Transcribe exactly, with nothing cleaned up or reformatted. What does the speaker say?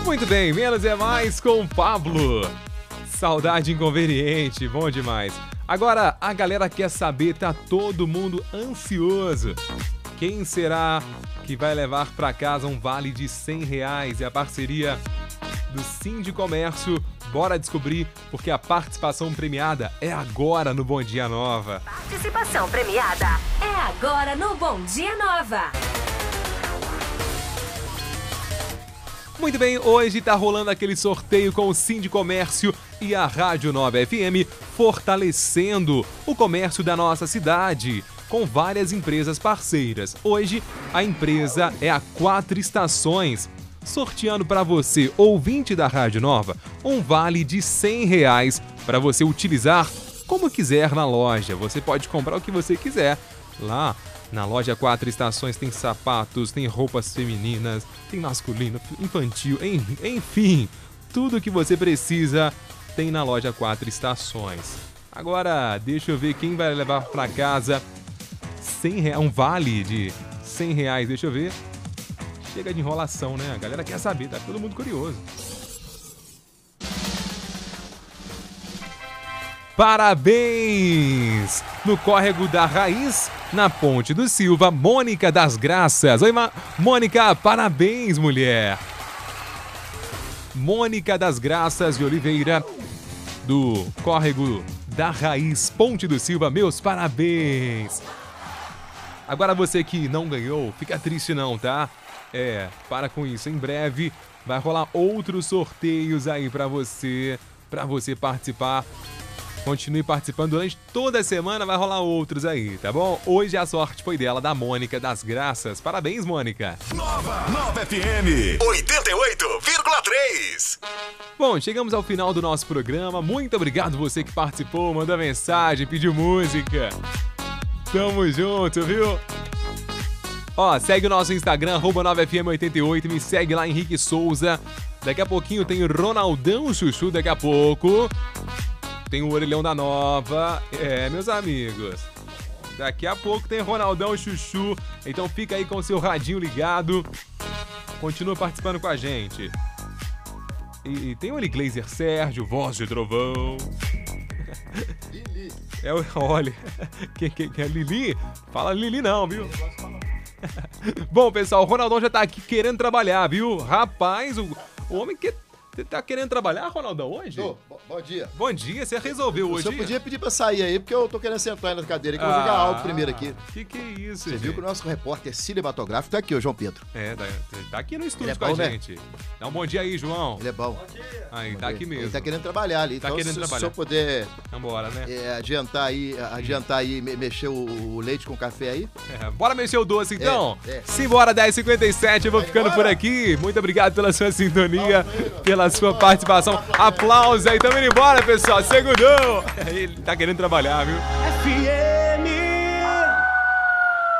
Muito bem, menos é mais com o Pablo. Saudade inconveniente, bom demais. Agora, a galera quer saber, tá todo mundo ansioso. Quem será que vai levar para casa um vale de cem reais e a parceria do Sindicomércio? Bora descobrir, porque a participação premiada é agora no Bom Dia Nova. Participação premiada é agora no Bom Dia Nova. Muito bem, hoje tá rolando aquele sorteio com o Sindicomércio e a Rádio Nova F M, fortalecendo o comércio da nossa cidade, com várias empresas parceiras. Hoje, a empresa é a Quatro Estações, sorteando para você, ouvinte da Rádio Nova, um vale de cem reais para você utilizar como quiser na loja. Você pode comprar o que você quiser lá. Na loja Quatro Estações tem sapatos, tem roupas femininas, tem masculino, infantil, enfim, tudo que você precisa tem na loja Quatro Estações. Agora, deixa eu ver quem vai levar para casa cem reais, um vale de cem reais, deixa eu ver. Chega de enrolação, né? A galera quer saber, tá todo mundo curioso. Parabéns! No córrego da Raiz, na Ponte do Silva, Mônica das Graças. Oi, Ma... Mônica, parabéns, mulher! Mônica das Graças de Oliveira, do córrego da Raiz, Ponte do Silva, meus parabéns! Agora você que não ganhou, fica triste não, tá? É, para com isso. Em breve vai rolar outros sorteios aí pra você, pra você participar. Continue participando durante toda a semana, vai rolar outros aí, tá bom? Hoje a sorte foi dela, da Mônica das Graças. Parabéns, Mônica. Nova, Nova F M oitenta e oito vírgula três. Bom, chegamos ao final do nosso programa. Muito obrigado você que participou, mandou mensagem, pediu música. Tamo junto, viu? Ó, segue o nosso Instagram, arroba nove F M oitenta e oito, me segue lá, Henrique Souza. Daqui a pouquinho tem o Ronaldão Chuchu, daqui a pouco. Tem o Orelhão da Nova. É, meus amigos. Daqui a pouco tem Ronaldão Chuchu. Então fica aí com o seu radinho ligado. Continua participando com a gente. E, e tem o Glazer Sérgio, Voz de Trovão. É o, olha, quem, quem, quem é Lili? Fala Lili não, viu? Bom, pessoal, o Ronaldão já tá aqui querendo trabalhar, viu? Rapaz, o, o homem que tá querendo trabalhar, Ronaldão, hoje? Tô, bo- bom dia. Bom dia, você resolveu hoje? Você podia pedir pra sair aí, porque eu tô querendo sentar aí na cadeira, que eu vou Ah, jogar alto primeiro aqui. Que que é isso, Você gente? viu que o nosso repórter cinematográfico tá aqui, o João Pedro. É, tá, tá aqui no estúdio Ele é com a bom, né? gente. Dá um bom dia aí, João. Ele é bom. Aí, tá aqui mesmo. Ele tá querendo trabalhar ali. Tá Então, querendo se, trabalhar. se eu puder Vambora, né? é, adiantar aí, adiantar aí, me- mexer o, o leite com café aí. É, bora mexer o doce, então? É, é. Simbora, dez e cinquenta e sete, eu vou Vai ficando embora. por aqui. Muito obrigado pela sua sintonia, pela sua participação. Aplausos aí, tamo indo embora, pessoal. Segundou. Ele tá querendo trabalhar, viu? F M